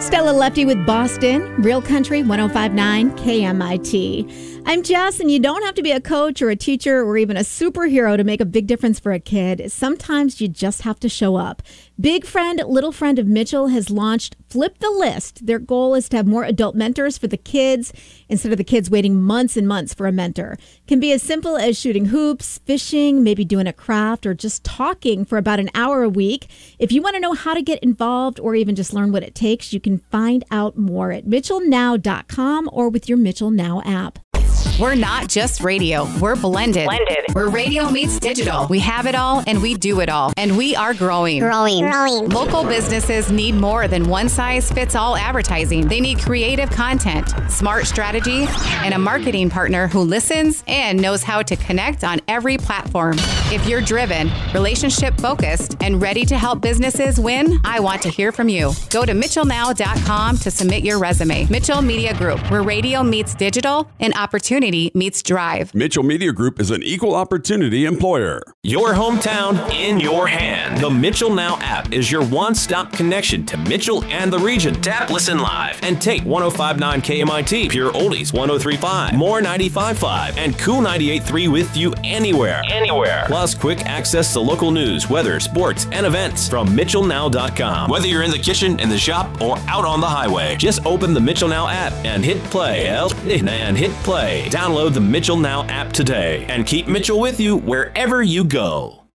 Stella Lefty with Boston, Real Country 105.9 KMIT. I'm Jess, and you don't have to be a coach or a teacher or even a superhero to make a big difference for a kid. Sometimes you just have to show up. Big Friend, Little Friend of Mitchell has launched Flip the List. Their goal is to have more adult mentors for the kids instead of the kids waiting months and months for a mentor. It can be as simple as shooting hoops, fishing, maybe doing a craft, or just talking for about an hour a week. If you want to know how to get involved or even just learn what it takes, you can find out more at mitchellnow.com or with your Mitchell Now app. We're not just radio. We're blended. We're radio meets digital. We have it all and we do it all. And we are growing. Local businesses need more than one-size-fits-all advertising. They need creative content, smart strategy, and a marketing partner who listens and knows how to connect on every platform. If you're driven, relationship-focused, and ready to help businesses win, I want to hear from you. Go to mitchellnow.com to submit your resume. Mitchell Media Group, where radio meets digital and opportunity meets drive. Mitchell Media Group is an equal opportunity employer. Your hometown in your hand. The Mitchell Now app is your one-stop connection to Mitchell and the region. Tap Listen Live and take 105.9 KMIT, Pure Oldies 103.5, More 95.5, and Cool 98.3 with you anywhere. Plus quick access to local news, weather, sports, and events from mitchellnow.com. Whether you're in the kitchen, in the shop, or out on the highway, just open the Mitchell Now app and hit play. Download the Mitchell Now app today and keep Mitchell with you wherever you go.